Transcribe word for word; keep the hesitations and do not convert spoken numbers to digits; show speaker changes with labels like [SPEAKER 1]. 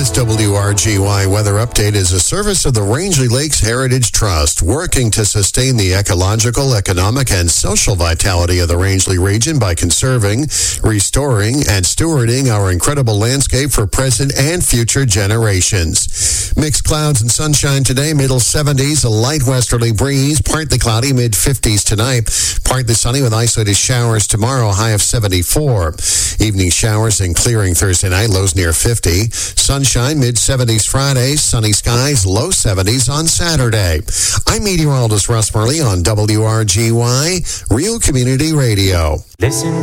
[SPEAKER 1] This W R G Y weather update is a service of the Rangeley Lakes Heritage Trust, working to sustain the ecological, economic, and social vitality of the Rangeley region by conserving, restoring, and stewarding our incredible landscape for present and future generations. Mixed clouds and sunshine today, middle seventies, a light westerly breeze, partly cloudy, mid fifties tonight, partly sunny with isolated showers tomorrow, high of seventy-four. Evening showers and clearing Thursday night, lows near fifty. Sunshine, mid seventies Friday, sunny skies, low seventies on Saturday. I'm meteorologist Russ Murley on W R G Y, Real Community Radio.
[SPEAKER 2] Listen